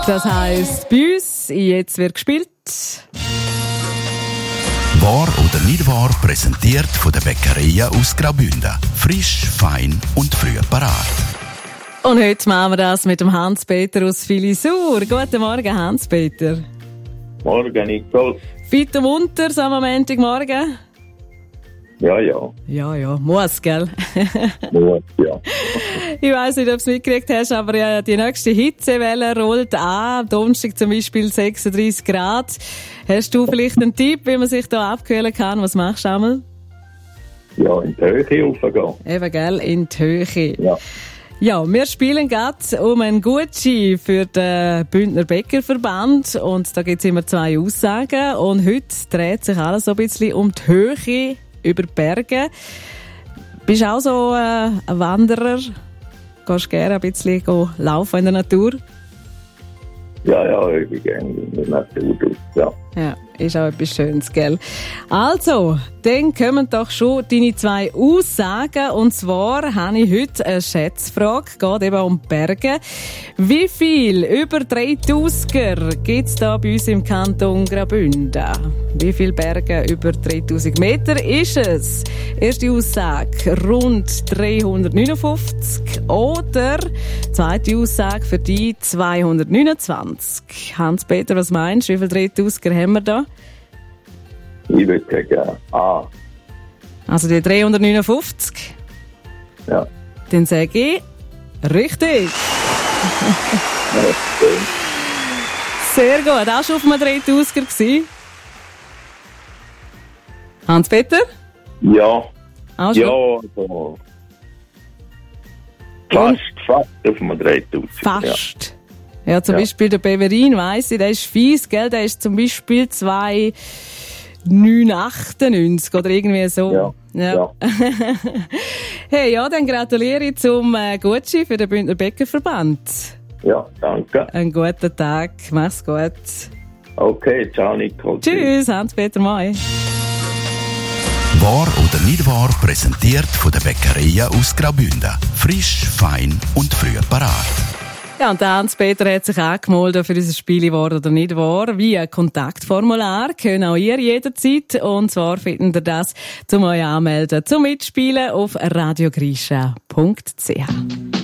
Das heisst, bei uns, jetzt wird gespielt. Wahr oder nicht wahr, präsentiert von der Bäckerei aus Graubünden. Frisch, fein und früh parat. Und heute machen wir das mit dem Hans-Peter aus Filisur. Guten Morgen, Hans-Peter. Morgen, Nicole. Fit und munter, so am Montagmorgen? Ja, ja. Ja, muss, gell? Muss, ja. Ich weiss nicht, ob du es mitgekriegt hast, aber ja, die nächste Hitzewelle rollt an. Donnerstag zum Beispiel 36 Grad. Hast du vielleicht einen Tipp, wie man sich da abkühlen kann? Was machst du einmal? Ja, in die Höhe raufgehen. Eben, gell? In die Höhe. Ja. Ja, wir spielen gerade um einen Gutschein für den Bündner Bäckerverband und da gibt es immer 2 Aussagen und heute dreht sich alles so ein bisschen um die Höhe über die Berge. Bist du auch so ein Wanderer? Gehst du gerne ein bisschen laufen in der Natur? Ja, ich bin gerne in der Natur draus, ja. Ja, ist auch etwas Schönes, gell? Also, dann kommen doch schon deine 2 Aussagen. Und zwar habe ich heute eine Schätzfrage, geht eben um Berge. Wie viel über 3000er gibt es da bei uns im Kanton Graubünden? Wie viele Berge über 3000 Meter ist es? Erste Aussage, rund 359. Oder zweite Aussage für die 229. Hans-Peter, was meinst du? Wie viele 3000er haben wir da? Ich würde sagen A. Also die 359? Ja. Dann sage ich, richtig. Sehr gut. Auch schon auf einem 3000er gewesen? Hans-Peter? Ja. Auch schon? Ja, also fast auf einem 3000. Fast. Ja, zum Beispiel der Beverin, weiss ich, der ist fies, gell? Der ist zum Beispiel 2,998 oder irgendwie so. Ja. Hey, ja, dann gratuliere ich zum Gutschein für den Bündner Bäckerverband. Ja, danke. Einen guten Tag, mach's gut. Okay, ciao Nicole. Tschüss, Hans-Peter May. Wahr oder nicht wahr, präsentiert von der Bäckerei aus Graubünden. Frisch, fein und früh parat. Ja, und der Hans-Peter hat sich angemeldet für unser Spiel «Wahr oder nicht wahr» via Kontaktformular. Können auch ihr jederzeit. Und zwar finden ihr das zum euch anmelden, zum Mitspielen auf radiogrischa.ch.